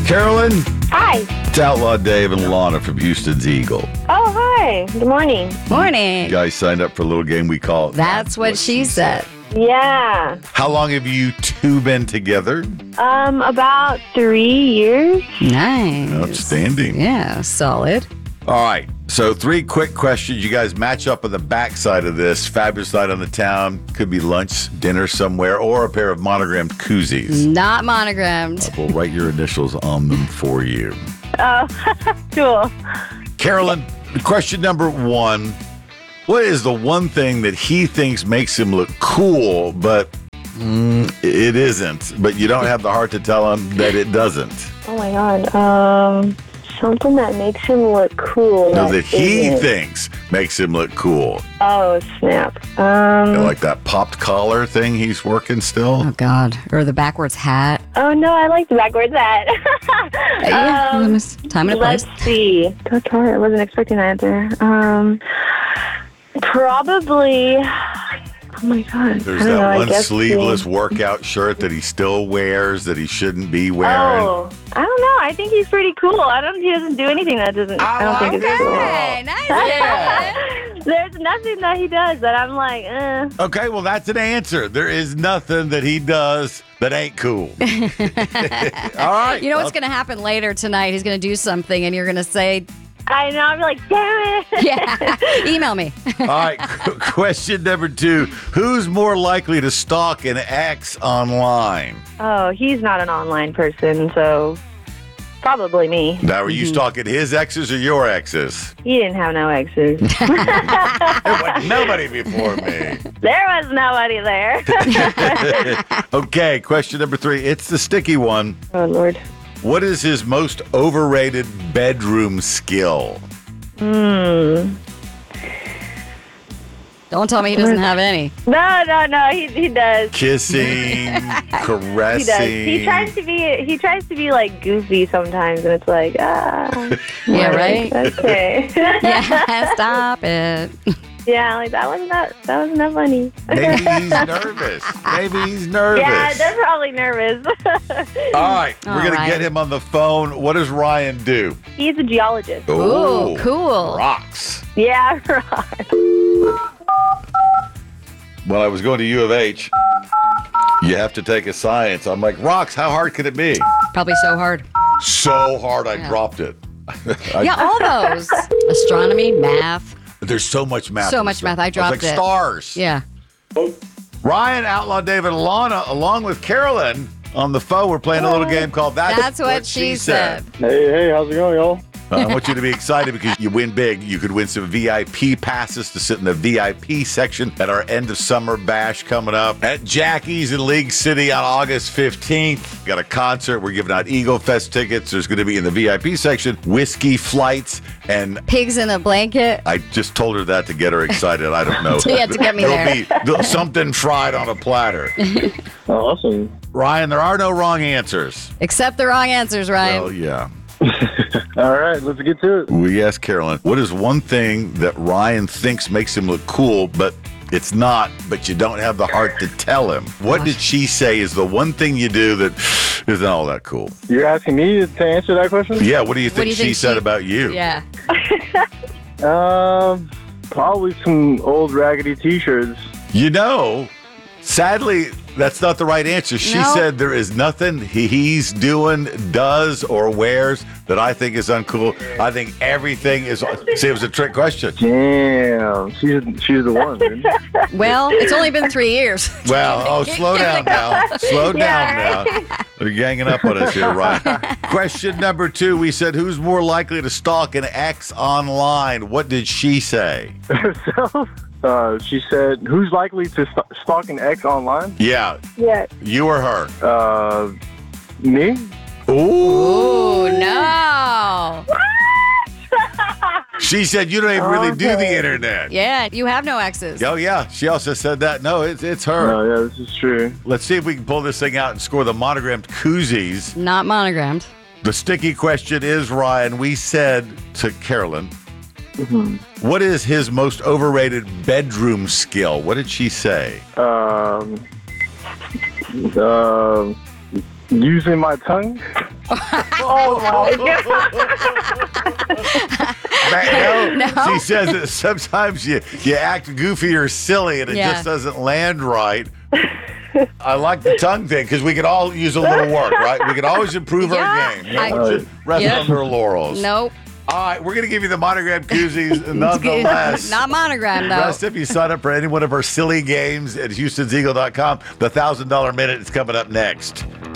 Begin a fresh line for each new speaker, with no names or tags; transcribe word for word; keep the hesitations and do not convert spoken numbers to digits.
Carolyn?
Hi.
It's Outlaw Dave and Lana from Houston's Eagle.
Oh, hi. Good morning.
Morning.
You guys signed up for a little game we call
That's what she said.
Yeah.
How long have you two been together?
Um, about three years.
Nice.
Outstanding.
Yeah, solid.
All right. So three quick questions. You guys match up on the backside of this. Fabulous night on the town. Could be lunch, dinner somewhere, or a pair of monogrammed koozies.
Not monogrammed.
We'll write your initials on them for you.
Oh, cool.
Carolyn, question number one. What is the one thing that he thinks makes him look cool, but mm, it isn't? But you don't have the heart to tell him that it doesn't.
Oh, my God. Um, something that makes him look cool.
No, that he
isn't.
thinks makes him look cool.
Oh, snap. Um,
You know, like that popped collar thing he's working still.
Oh, God. Or the backwards hat.
oh, no, I like the backwards hat.
Yeah,
um,
time and a
let's
place.
see. That's hard. I wasn't expecting that answer. Um, probably... Oh, my God.
There's
I don't
that
know, I
one
guess
sleeveless
the-
workout shirt that he still wears that he shouldn't be wearing.
Oh, I don't know. I think he's pretty cool. I don't. He doesn't do anything that doesn't. I don't think is cool.
Okay, nice.
There's nothing that he does that I'm like, eh.
Okay, well, that's an answer. There is nothing that he does that ain't cool. All right.
You know
well,
what's going to happen later tonight? He's going to do something, and you're going to say,
I know. I'm like, damn it.
yeah, email me.
All right, qu- question number two. Who's more likely to stalk an ex online?
Oh, he's not an online person, so probably me.
Now, are you stalking his exes or your exes?
He didn't have no exes.
There was nobody before me.
There was nobody there.
Okay, question number three. It's the sticky one.
Oh, Lord.
What is his most overrated bedroom skill?
Hmm.
Don't tell me he doesn't have any.
No, no, no. He he does.
Kissing, caressing.
He does. He tries to be. He tries to be like goofy sometimes, and it's like, ah.
Yeah,
like,
right?
Okay.
Yeah, stop it.
Yeah, like that wasn't that. That wasn't that funny.
Maybe he's nervous. Maybe he's nervous.
Yeah, they're probably nervous.
All right, we're
All
going
right.
to get him on the phone. What does Ryan do?
He's a geologist.
Ooh, cool.
Rocks.
Yeah, right.
When I was going to U of H, you have to take a science. I'm like, rocks, how hard could it be?
Probably so hard.
So hard I
Yeah.
dropped it. I-
Yeah, all those. Astronomy, math.
There's so much math.
So
in
much
this
math.
stuff.
I dropped
was like
it.
stars.
Yeah.
Ryan, Outlaw David, and Lana, along with Carolyn, on the phone. We're playing a little game called That's,
That's what she said.
Hey, hey, how's it going, y'all?
Uh, I want you to be excited because you win big. You could win some V I P passes to sit in the V I P section at our end of summer bash coming up at Jackie's in League City on August fifteenth. Got a concert. We're giving out Eagle Fest tickets. There's going to be in the V I P section whiskey flights. And
Pigs in a blanket.
I just told her that to get her excited. I don't know.
You had to get me
There'll
there.
be there'll- something fried on a platter.
Oh, awesome.
Ryan, there are no wrong answers.
Accept the wrong answers, Ryan.
Well, yeah.
All right, let's get to it.
We asked Carolyn, what is one thing that Ryan thinks makes him look cool, but it's not, but you don't have the heart to tell him? What did she say is the one thing you do that isn't all that cool?
You're asking me to answer that question?
Yeah, what do you think
do you
she
think
said
she-
about you?
Yeah.
Um, probably some old raggedy T-shirts.
You know, sadly, that's not the right answer. She
No.
said there is nothing he's doing, does, or wears that I think is uncool. I think everything is. See, it was a trick question.
Damn, she's she's the one, dude.
Well, it's only been three years.
Well, oh, slow down now. Slow down
Yeah,
now. They're ganging up on us here, Ryan. Question number two. We said, who's more likely to stalk an ex online? What did she say?
So, uh, she said, "Who's likely to st- stalk an ex online?"
Yeah,
Yeah.
you or her?
Uh, me.
Ooh.
Ooh, no.
She said you don't even really do the
Okay.
internet.
Yeah, you have no exes.
Oh, yeah. She also said that. No, it's, it's her.
Oh, yeah, this is true.
Let's see if we can pull this thing out and score the monogrammed koozies.
Not monogrammed.
The sticky question is, Ryan, we said to Carolyn, what is his most overrated bedroom skill? What did she say?
Um, uh, using my tongue.
Oh my god.
Man, no.
No.
She says that sometimes you, you act goofy or silly and it
Yeah.
just doesn't land right. I like the tongue thing because we could all use a little work, right? We could always improve
Yeah.
our game. No
I-
one should rest
Yeah.
on their laurels.
Nope.
All right, we're going to give you the monogram koozies nonetheless.
Not monogram, though.
Rest if you sign up for any one of our silly games at Houstons Eagle dot com. The one thousand dollars minute is coming up next.